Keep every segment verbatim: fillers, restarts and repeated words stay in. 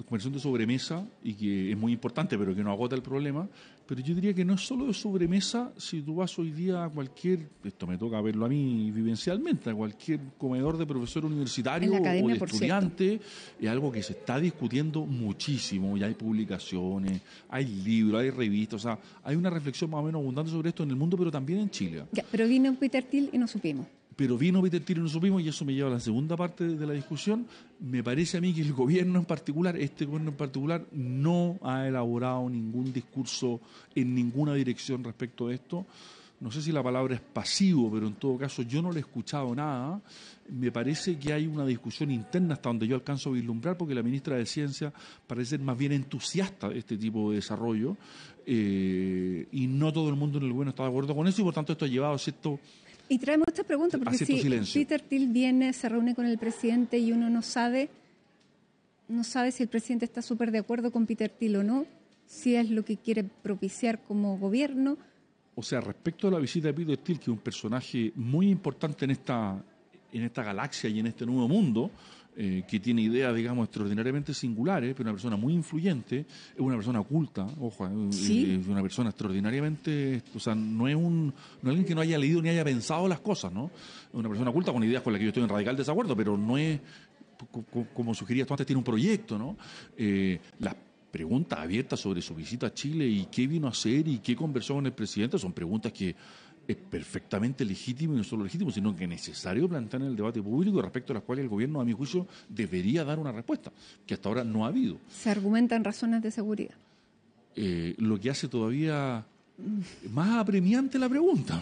conversación de sobremesa y que es muy importante, pero que no agota el problema. Pero yo diría que no es solo de sobremesa. Si tú vas hoy día a cualquier, esto me toca verlo a mí vivencialmente, a cualquier comedor de profesor universitario o de estudiante, es algo que se está discutiendo muchísimo. Ya hay publicaciones, hay libros, hay revistas, o sea, hay una reflexión más o menos abundante sobre esto en el mundo, pero también en Chile. Ya, pero vino Peter Thiel y no supimos. Pero vino Peter Thiel y no supimos, y eso me lleva a la segunda parte de la discusión. Me parece a mí que el gobierno en particular, este gobierno en particular, no ha elaborado ningún discurso en ninguna dirección respecto a esto. No sé si la palabra es pasivo, pero en todo caso yo no le he escuchado nada. Me parece que hay una discusión interna hasta donde yo alcanzo a vislumbrar, porque la ministra de Ciencia parece ser más bien entusiasta de este tipo de desarrollo, eh, y no todo el mundo en el gobierno está de acuerdo con eso, y por tanto esto ha llevado a cierto... Y traemos esta pregunta, porque si silencio. Peter Thiel viene, se reúne con el presidente y uno no sabe, no sabe si el presidente está súper de acuerdo con Peter Thiel o no, si es lo que quiere propiciar como gobierno. O sea, respecto a la visita de Peter Thiel, que es un personaje muy importante en esta, en esta galaxia y en este nuevo mundo, eh, que tiene ideas, digamos, extraordinariamente singulares, pero una persona muy influyente, es una persona culta, ojo, ¿Sí? es una persona extraordinariamente, o sea, no es un, no es alguien que no haya leído ni haya pensado las cosas, ¿no? Es una persona culta con ideas con las que yo estoy en radical desacuerdo, pero no es, como sugerías tú antes, tiene un proyecto, ¿no? Eh, las preguntas abiertas sobre su visita a Chile y qué vino a hacer y qué conversó con el presidente son preguntas que es perfectamente legítimo, y no solo legítimo, sino que es necesario plantear en el debate público, respecto a las cuales el gobierno, a mi juicio, debería dar una respuesta, que hasta ahora no ha habido. Se argumentan razones de seguridad. Eh, lo que hace todavía más apremiante la pregunta.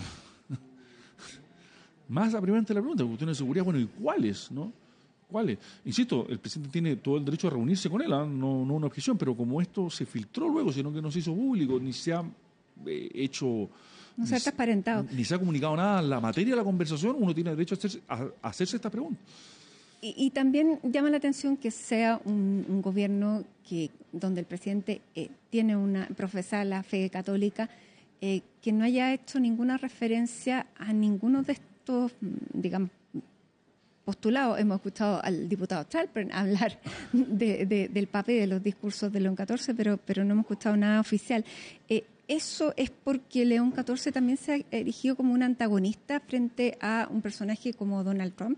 Más apremiante la pregunta, cuestiones de seguridad, bueno, ¿y cuáles, no? ¿Cuáles? Insisto, el presidente tiene todo el derecho a reunirse con él, ¿eh? no, no una objeción, pero como esto se filtró luego, sino que no se hizo público, ni se ha eh, hecho... No se ha transparentado. Ni se ha comunicado nada en la materia de la conversación, uno tiene derecho a hacerse, a, a hacerse esta pregunta. Y, y también llama la atención que sea un, un gobierno que donde el presidente eh, tiene una profesa la fe católica, eh, que no haya hecho ninguna referencia a ninguno de estos, digamos, postulados. Hemos escuchado al diputado Chalpern hablar de, de, del Papa y de los discursos de León catorce, pero, pero no hemos escuchado nada oficial. Eh, ¿Eso es porque León catorce también se ha erigido como un antagonista frente a un personaje como Donald Trump?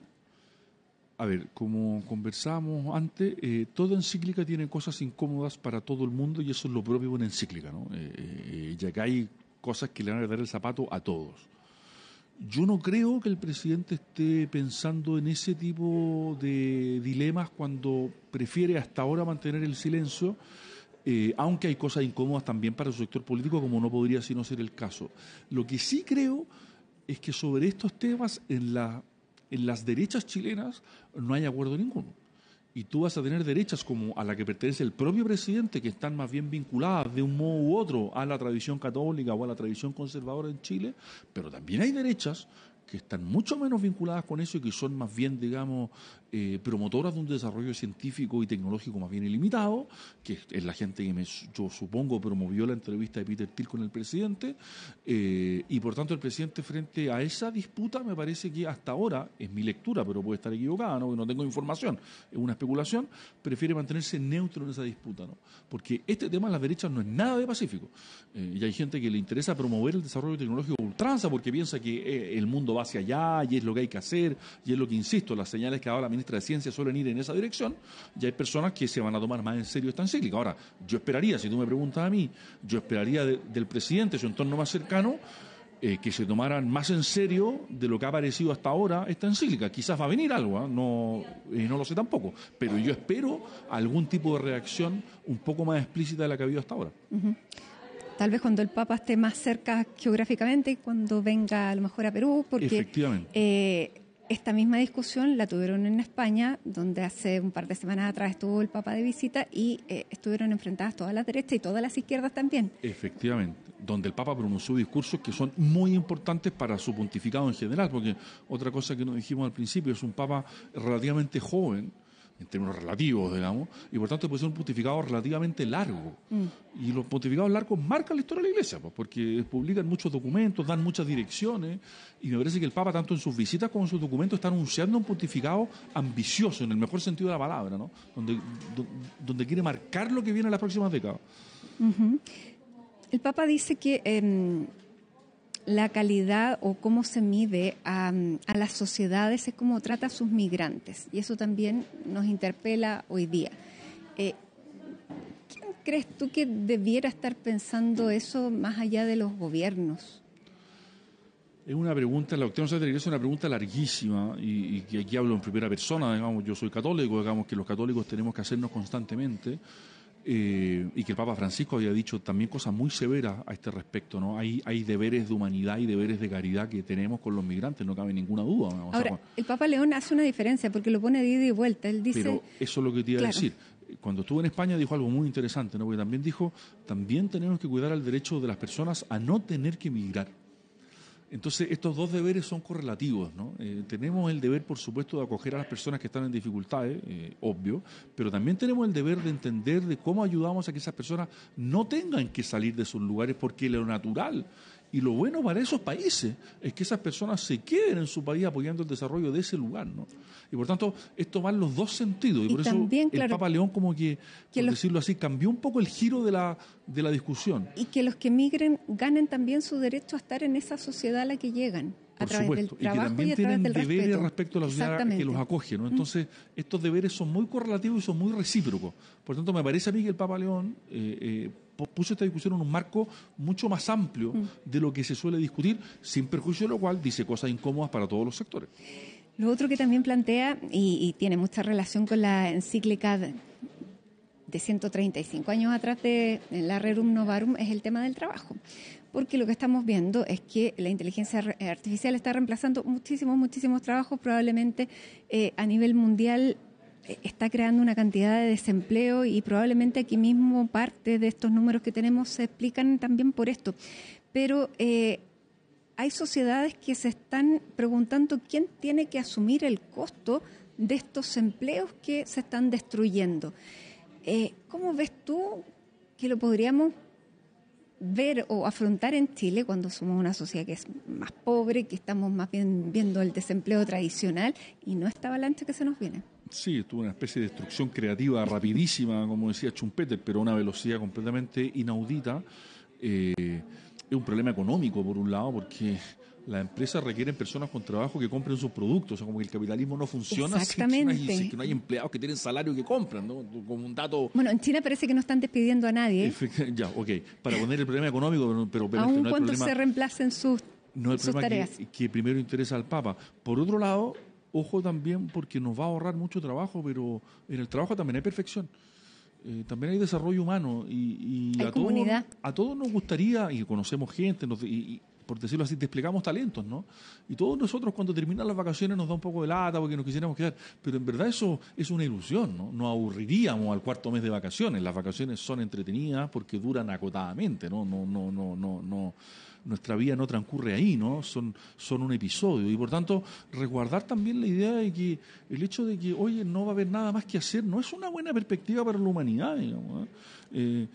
A ver, como conversábamos antes, eh, toda encíclica tiene cosas incómodas para todo el mundo, y eso es lo propio de una encíclica, ¿no? Eh, eh, ya que hay cosas que le van a dar el zapato a todos. Yo no creo que el presidente esté pensando en ese tipo de dilemas cuando prefiere hasta ahora mantener el silencio, eh, aunque hay cosas incómodas también para su sector político, como no podría sino ser el caso. Lo que sí creo es que sobre estos temas en, la, en las derechas chilenas no hay acuerdo ninguno. Y tú vas a tener derechas como a la que pertenece el propio presidente, que están más bien vinculadas de un modo u otro a la tradición católica o a la tradición conservadora en Chile, pero también hay derechas que están mucho menos vinculadas con eso y que son más bien, digamos, eh, promotoras de un desarrollo científico y tecnológico más bien ilimitado, que es la gente que me, yo supongo promovió la entrevista de Peter Thiel con el presidente, eh, y por tanto el presidente, frente a esa disputa, me parece que hasta ahora, es mi lectura, pero puede estar equivocada, ¿no? No tengo información, es una especulación, prefiere mantenerse neutro en esa disputa, ¿no? Porque este tema de las derechas no es nada de pacífico, eh, y hay gente que le interesa promover el desarrollo tecnológico a ultranza porque piensa que eh, el mundo va hacia allá y es lo que hay que hacer, y es lo que, insisto, las señales que ha dado la ministra de Ciencia suelen ir en esa dirección, y hay personas que se van a tomar más en serio esta encíclica. Ahora, yo esperaría, si tú me preguntas a mí, yo esperaría de, del presidente, su entorno más cercano, eh, que se tomaran más en serio de lo que ha parecido hasta ahora esta encíclica. Quizás va a venir algo, ¿eh? no, eh, no lo sé tampoco, pero yo espero algún tipo de reacción un poco más explícita de la que ha habido hasta ahora. Uh-huh. Tal vez cuando el Papa esté más cerca geográficamente, cuando venga a lo mejor a Perú, porque efectivamente. Eh, esta misma discusión la tuvieron en España, donde hace un par de semanas atrás estuvo el Papa de visita y eh, estuvieron enfrentadas todas las derechas y todas las izquierdas también. Efectivamente, donde el Papa pronunció discursos que son muy importantes para su pontificado en general, porque otra cosa que nos dijimos al principio, es un Papa relativamente joven, en términos relativos, digamos, y por tanto puede ser un pontificado relativamente largo. Mm. Y los pontificados largos marcan la historia de la Iglesia, pues, porque publican muchos documentos, dan muchas direcciones, y me parece que el Papa, tanto en sus visitas como en sus documentos, está anunciando un pontificado ambicioso, en el mejor sentido de la palabra, ¿no? Donde, donde quiere marcar lo que viene en las próximas décadas. Uh-huh. El Papa dice que eh, la calidad o cómo se mide a, a las sociedades es cómo trata a sus migrantes, y eso también nos interpela hoy día. Eh, ¿Quién crees tú que debiera estar pensando eso más allá de los gobiernos? Es una pregunta, la doctrina social de la Iglesia es una pregunta larguísima, y, y que aquí hablo en primera persona, digamos, yo soy católico, digamos que los católicos tenemos que hacernos constantemente. Eh, y que el Papa Francisco había dicho también cosas muy severas a este respecto, ¿no? Hay, hay deberes de humanidad y deberes de caridad que tenemos con los migrantes, no cabe ninguna duda. ¿no? O Ahora, sea, el Papa León hace una diferencia porque lo pone de ida y vuelta. Él dice, pero eso es lo que te iba claro. a decir. Cuando estuvo en España dijo algo muy interesante, ¿no? Porque también dijo, también tenemos que cuidar el derecho de las personas a no tener que migrar. Entonces, estos dos deberes son correlativos, ¿no? Eh, tenemos el deber, por supuesto, de acoger a las personas que están en dificultades, eh, obvio, pero también tenemos el deber de entender de cómo ayudamos a que esas personas no tengan que salir de sus lugares, porque lo natural y lo bueno para esos países es que esas personas se queden en su país apoyando el desarrollo de ese lugar, ¿no? Y por tanto, esto va en los dos sentidos, y, y por también, eso el claro, Papa León como que, que por los, decirlo así, cambió un poco el giro de la, de la discusión. Y que los que migren ganen también su derecho a estar en esa sociedad a la que llegan. A Por través supuesto, del trabajo y que también y a tienen través del deberes respeto. respecto a la sociedad que los acoge, ¿no? Entonces, mm. estos deberes son muy correlativos y son muy recíprocos. Por tanto, me parece a mí que el Papa León eh, eh, puso esta discusión en un marco mucho más amplio mm. de lo que se suele discutir, sin perjuicio de lo cual dice cosas incómodas para todos los sectores. Lo otro que también plantea, y, y tiene mucha relación con la encíclica de, de ciento treinta y cinco años atrás de la Rerum Novarum, es el tema del trabajo. Porque lo que estamos viendo es que la inteligencia artificial está reemplazando muchísimos, muchísimos trabajos. Probablemente eh, a nivel mundial eh, está creando una cantidad de desempleo, y probablemente aquí mismo parte de estos números que tenemos se explican también por esto. Pero eh, hay sociedades que se están preguntando quién tiene que asumir el costo de estos empleos que se están destruyendo. Eh, ¿Cómo ves tú que lo podríamos ver o afrontar en Chile cuando somos una sociedad que es más pobre, que estamos más bien viendo el desempleo tradicional y no esta avalancha que se nos viene? Sí, estuvo una especie de destrucción creativa rapidísima, como decía Schumpeter, pero a una velocidad completamente inaudita. Eh, es un problema económico, por un lado, porque las empresas requieren personas con trabajo que compren sus productos, o sea, como que el capitalismo no funciona si que, no hay, si que no hay empleados que tienen salario y que compran, ¿no? Como un dato... Bueno, en China parece que no están despidiendo a nadie. Ya, ok, para poner el problema económico, pero... pero Aún no cuando problema, se reemplacen sus, no es el sus problema tareas. Que, que primero interesa al Papa. Por otro lado, ojo también, porque nos va a ahorrar mucho trabajo, pero en el trabajo también hay perfección. Eh, también hay desarrollo humano, y, y hay a, comunidad. Todos, a todos nos gustaría, y conocemos gente, nos, y, y por decirlo así, desplegamos talentos, ¿no? Y todos nosotros cuando terminan las vacaciones nos da un poco de lata porque nos quisiéramos quedar, pero en verdad eso es una ilusión, ¿no? Nos aburriríamos al cuarto mes de vacaciones. Las vacaciones son entretenidas porque duran acotadamente, ¿no? No, no, no, no, no. Nuestra vida no transcurre ahí, ¿no? Son, son un episodio, y por tanto resguardar también la idea de que el hecho de que, oye, no va a haber nada más que hacer, no es una buena perspectiva para la humanidad, digamos, ¿eh? Eh,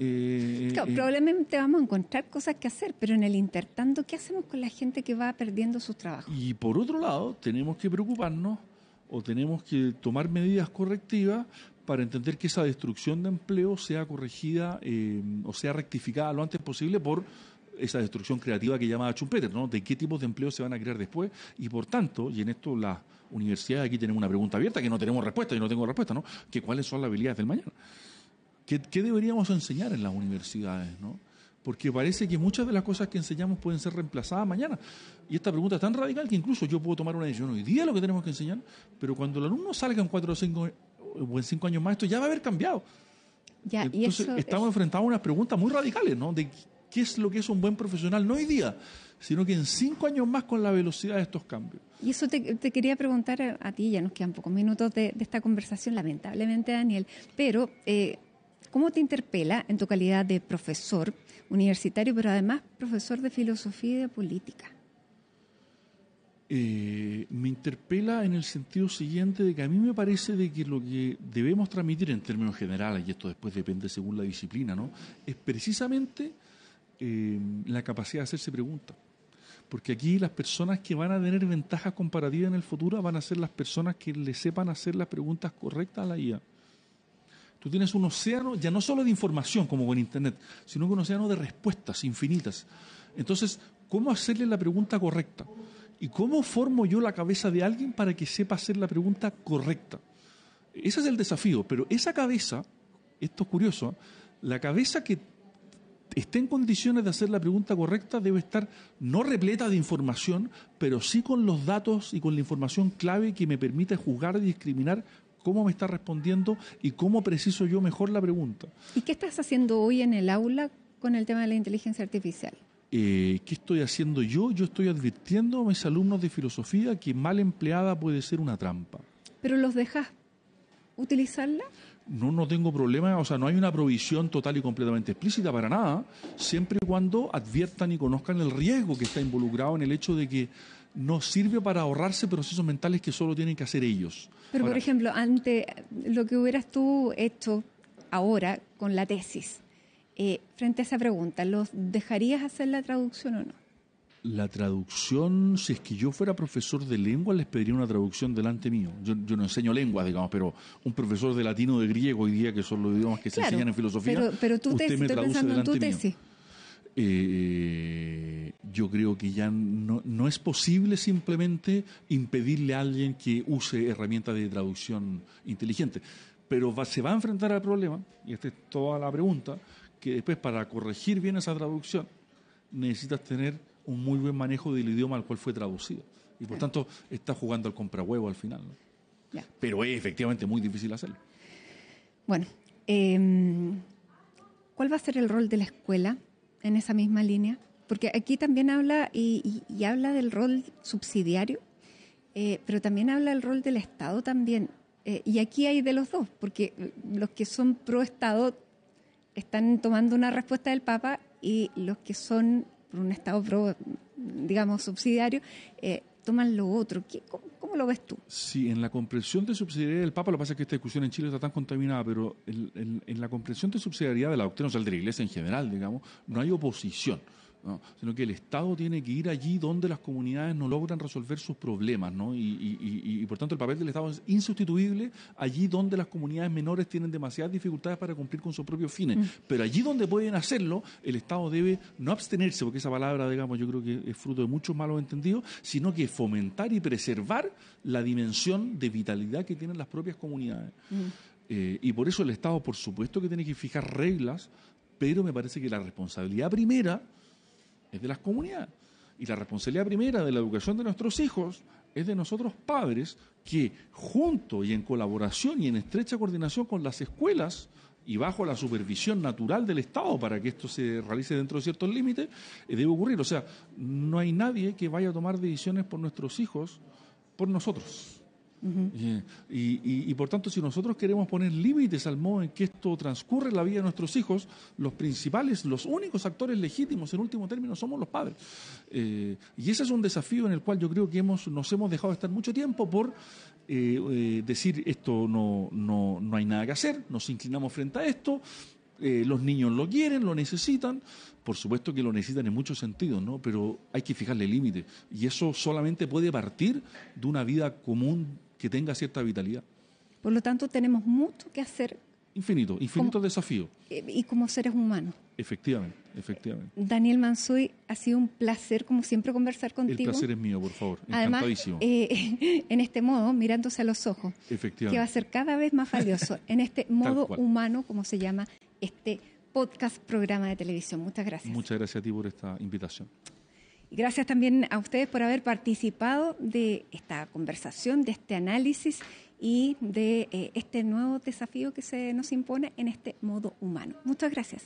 eh, claro, eh, probablemente vamos a encontrar cosas que hacer, pero en el intertanto, ¿qué hacemos con la gente que va perdiendo sus trabajos? Y por otro lado, tenemos que preocuparnos o tenemos que tomar medidas correctivas para entender que esa destrucción de empleo sea corregida eh, o sea rectificada lo antes posible por esa destrucción creativa que llamaba Schumpeter, ¿no? De qué tipos de empleos se van a crear después, y por tanto, y en esto las universidades, aquí tenemos una pregunta abierta que no tenemos respuesta, yo no tengo respuesta, ¿no? Que cuáles son las habilidades del mañana. ¿Qué, qué deberíamos enseñar en las universidades, ¿no? Porque parece que muchas de las cosas que enseñamos pueden ser reemplazadas mañana. Y esta pregunta es tan radical que incluso yo puedo tomar una decisión hoy día de lo que tenemos que enseñar, pero cuando el alumno salga en cuatro o cinco, o en cinco años más, esto ya va a haber cambiado. Ya, Entonces, y eso estamos es... enfrentados a unas preguntas muy radicales, ¿no? De qué es lo que es un buen profesional, no hoy día, sino que en cinco años más con la velocidad de estos cambios. Y eso te, te quería preguntar a, a ti, ya nos quedan pocos minutos de, de esta conversación, lamentablemente, Daniel, pero eh, ¿cómo te interpela en tu calidad de profesor universitario, pero además profesor de filosofía y de política? Eh, me interpela en el sentido siguiente de que a mí me parece de que lo que debemos transmitir en términos generales, y esto después depende según la disciplina, ¿no?, es precisamente eh, la capacidad de hacerse preguntas. Porque aquí las personas que van a tener ventajas comparativas en el futuro van a ser las personas que le sepan hacer las preguntas correctas a la I A. Tú tienes un océano, ya no solo de información como con Internet, sino que un océano de respuestas infinitas. Entonces, ¿cómo hacerle la pregunta correcta? ¿Y cómo formo yo la cabeza de alguien para que sepa hacer la pregunta correcta? Ese es el desafío, pero esa cabeza, esto es curioso, la cabeza que esté en condiciones de hacer la pregunta correcta debe estar no repleta de información, pero sí con los datos y con la información clave que me permite juzgar y discriminar cómo me está respondiendo y cómo preciso yo mejor la pregunta. ¿Y qué estás haciendo hoy en el aula con el tema de la inteligencia artificial? Eh, ¿Qué estoy haciendo yo? Yo estoy advirtiendo a mis alumnos de filosofía que mal empleada puede ser una trampa. ¿Pero los dejas utilizarla? No, no tengo problema, o sea, no hay una provisión total y completamente explícita para nada, siempre y cuando adviertan y conozcan el riesgo que está involucrado en el hecho de que no sirve para ahorrarse procesos mentales que solo tienen que hacer ellos. Pero, Ahora, por ejemplo, ante lo que hubieras tú hecho ahora con la tesis, eh, frente a esa pregunta, ¿los dejarías hacer la traducción o no? La traducción, si es que yo fuera profesor de lengua, les pediría una traducción delante mío. Yo, yo no enseño lenguas, digamos, pero un profesor de latino o de griego hoy día, que son los idiomas que claro, se enseñan en filosofía, pero, pero tú usted te, me estoy traduce pensando en tu delante tesis. mío. Eh, yo creo que ya no, no es posible simplemente impedirle a alguien que use herramientas de traducción inteligente, pero va, se va a enfrentar al problema, y esta es toda la pregunta, que después para corregir bien esa traducción necesitas tener un muy buen manejo del idioma al cual fue traducido, y por tanto está jugando al comprahuevo al final, ¿no? Ya. Pero es efectivamente muy difícil hacerlo. Bueno, eh, ¿cuál va a ser el rol de la escuela en esa misma línea? Porque aquí también habla y, y, y habla del rol subsidiario, eh, pero también habla del rol del Estado también. Eh, y aquí hay de los dos, porque los que son pro Estado están tomando una respuesta del Papa y los que son por un Estado pro, digamos, subsidiario, eh, toman lo otro. ¿Qué, cómo, ¿Cómo lo ves tú? Sí, en la comprensión de subsidiariedad del Papa, lo que pasa es que esta discusión en Chile está tan contaminada, pero en, en, en la comprensión de subsidiariedad de la doctrina social de la Iglesia en general, digamos, no hay oposición, ¿no? Sino que el Estado tiene que ir allí donde las comunidades no logran resolver sus problemas, ¿no? Y, y, y, y por tanto el papel del Estado es insustituible allí donde las comunidades menores tienen demasiadas dificultades para cumplir con sus propios fines. Mm. Pero allí donde pueden hacerlo, el Estado debe no abstenerse, porque esa palabra, digamos, yo creo que es fruto de muchos malos entendidos, sino que fomentar y preservar la dimensión de vitalidad que tienen las propias comunidades. Mm. Eh, y por eso el Estado, por supuesto, que tiene que fijar reglas, pero me parece que la responsabilidad primera es de las comunidades. Y la responsabilidad primera de la educación de nuestros hijos es de nosotros padres, que junto y en colaboración y en estrecha coordinación con las escuelas y bajo la supervisión natural del Estado para que esto se realice dentro de ciertos límites, eh, debe ocurrir. O sea, no hay nadie que vaya a tomar decisiones por nuestros hijos por nosotros. Uh-huh. y, y, y por tanto, si nosotros queremos poner límites al modo en que esto transcurre en la vida de nuestros hijos, los principales, los únicos actores legítimos en último término somos los padres. Eh, y ese es un desafío en el cual yo creo que hemos, nos hemos dejado de estar mucho tiempo por eh, eh, decir esto no, no, no hay nada que hacer, nos inclinamos frente a esto. Eh, los niños lo quieren, lo necesitan, por supuesto que lo necesitan en muchos sentidos, ¿no? Pero hay que fijarle límites, y eso solamente puede partir de una vida común que tenga cierta vitalidad. Por lo tanto, tenemos mucho que hacer. Infinito, infinitos desafíos. Y como seres humanos. Efectivamente, efectivamente. Daniel Mansuy, ha sido un placer, como siempre, conversar contigo. El placer es mío, por favor. Además, encantadísimo. Eh, en este modo, mirándose a los ojos, efectivamente, que va a ser cada vez más valioso, en este modo humano, como se llama este podcast, programa de televisión. Muchas gracias. Muchas gracias a ti por esta invitación. Y gracias también a ustedes por haber participado de esta conversación, de este análisis y de eh, este nuevo desafío que se nos impone en este modo humano. Muchas gracias.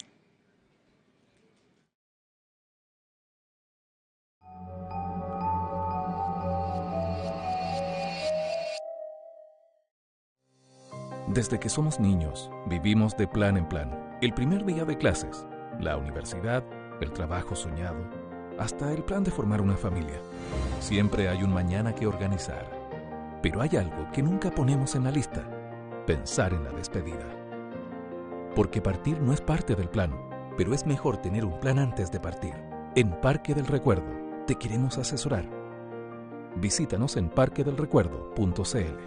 Desde que somos niños, vivimos de plan en plan. El primer día de clases, la universidad, el trabajo soñado, hasta el plan de formar una familia. Siempre hay un mañana que organizar. Pero hay algo que nunca ponemos en la lista: pensar en la despedida. Porque partir no es parte del plan, pero es mejor tener un plan antes de partir. En Parque del Recuerdo te queremos asesorar. Visítanos en parque del recuerdo punto c l.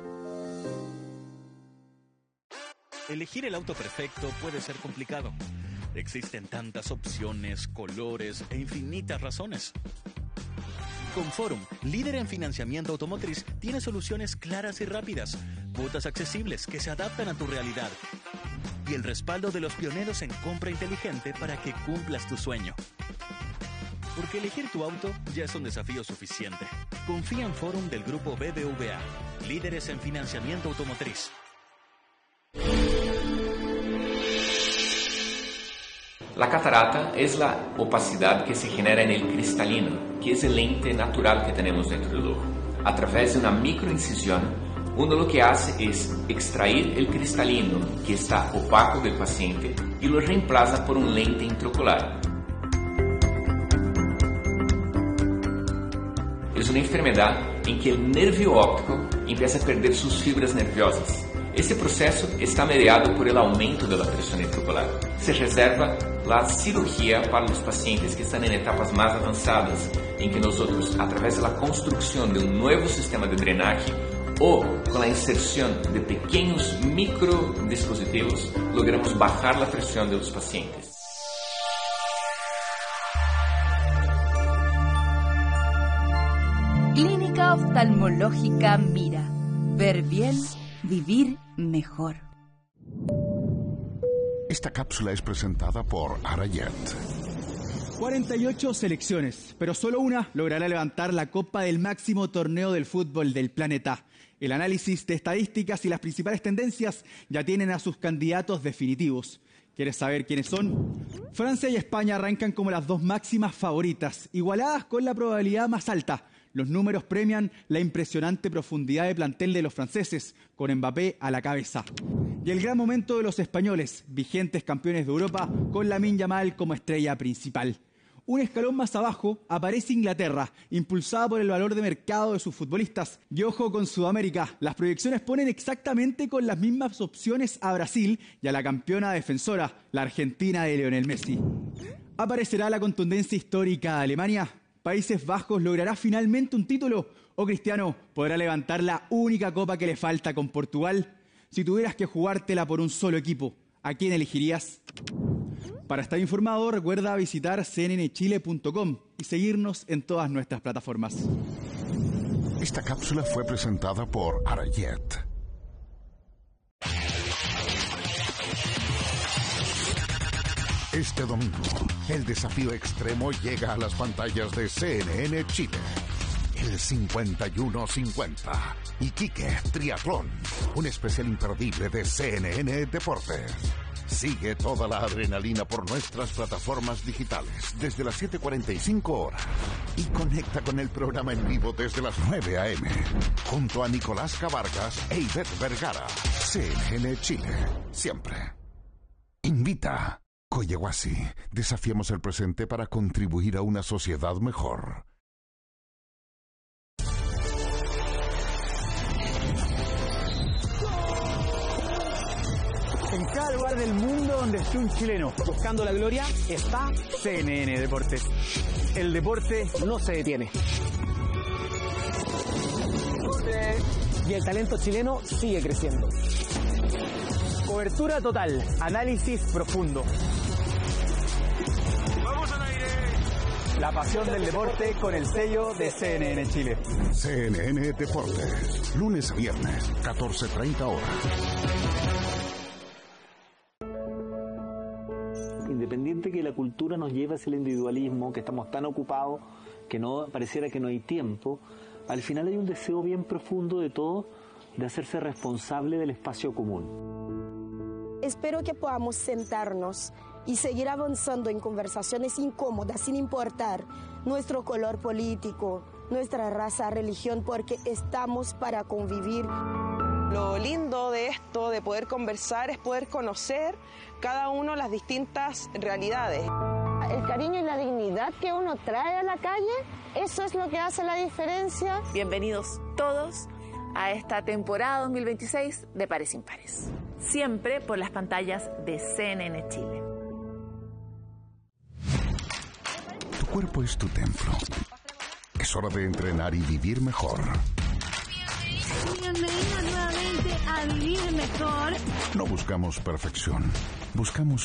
Elegir el auto perfecto puede ser complicado. Existen tantas opciones, colores e infinitas razones. Con Forum, líder en financiamiento automotriz, tiene soluciones claras y rápidas, cuotas accesibles que se adaptan a tu realidad y el respaldo de los pioneros en compra inteligente para que cumplas tu sueño. Porque elegir tu auto ya es un desafío suficiente. Confía en Forum del grupo B B V A, líderes en financiamiento automotriz. La catarata es la opacidad que se genera en el cristalino, que es el lente natural que tenemos dentro del ojo. A través de una microincisión, uno lo que hace es extraer el cristalino que está opaco del paciente y lo reemplaza por un lente intraocular. Es una enfermedad en que el nervio óptico empieza a perder sus fibras nerviosas. Este proceso está mediado por el aumento de la presión intraocular. Se reserva la cirugía para los pacientes que están en etapas más avanzadas, en que nosotros, a través de la construcción de un nuevo sistema de drenaje o con la inserción de pequeños microdispositivos, logramos bajar la presión de los pacientes. Clínica Oftalmológica Mira. Ver bien, vivir mejor. Esta cápsula es presentada por Arayet. cuarenta y ocho selecciones, pero solo una logrará levantar la copa del máximo torneo del fútbol del planeta. El análisis de estadísticas y las principales tendencias ya tienen a sus candidatos definitivos. ¿Quieres saber quiénes son? Francia y España arrancan como las dos máximas favoritas, igualadas con la probabilidad más alta. Los números premian la impresionante profundidad de plantel de los franceses, con Mbappé a la cabeza. Y el gran momento de los españoles, vigentes campeones de Europa, con Lamine Yamal como estrella principal. Un escalón más abajo aparece Inglaterra, impulsada por el valor de mercado de sus futbolistas. Y ojo con Sudamérica, las proyecciones ponen exactamente con las mismas opciones a Brasil y a la campeona defensora, la Argentina de Lionel Messi. ¿Aparecerá la contundencia histórica de Alemania? ¿Países Bajos logrará finalmente un título? ¿O Cristiano podrá levantar la única copa que le falta con Portugal? Si tuvieras que jugártela por un solo equipo, ¿a quién elegirías? Para estar informado, recuerda visitar c n n chile punto com y seguirnos en todas nuestras plataformas. Esta cápsula fue presentada por Arayet. Este domingo, el desafío extremo llega a las pantallas de C N N Chile. El cincuenta y uno cincuenta. Iquique Triatlón. Un especial imperdible de C N N Deportes. Sigue toda la adrenalina por nuestras plataformas digitales desde las siete cuarenta y cinco horas. Y conecta con el programa en vivo desde las nueve a eme. Junto a Nicolás Cavargas e Ivette Vergara. C N N Chile. Siempre. Invita. Coyehuasi, desafiamos el presente para contribuir a una sociedad mejor. En cada lugar del mundo donde esté un chileno buscando la gloria, está C N N Deportes. El deporte no se detiene. Y el talento chileno sigue creciendo. Cobertura total, análisis profundo. ¡Vamos al aire! La pasión del deporte con el sello de C N N Chile. C N N Deportes, lunes a viernes, catorce treinta horas. Independiente que la cultura nos lleve hacia el individualismo, que estamos tan ocupados que no pareciera que no hay tiempo, al final hay un deseo bien profundo de todos de hacerse responsable del espacio común. Espero que podamos sentarnos y seguir avanzando en conversaciones incómodas sin importar nuestro color político, nuestra raza, religión, porque estamos para convivir. Lo lindo de esto, de poder conversar, es poder conocer cada uno las distintas realidades. la, el cariño y la dignidad que uno trae a la calle, eso es lo que hace la diferencia. Bienvenidos todos a esta temporada dos mil veintiséis de Pares Impares, siempre por las pantallas de C N N Chile. Tu cuerpo es tu templo. Es hora de entrenar y vivir mejor. Bienvenidos nuevamente a Vivir Mejor. No buscamos perfección, buscamos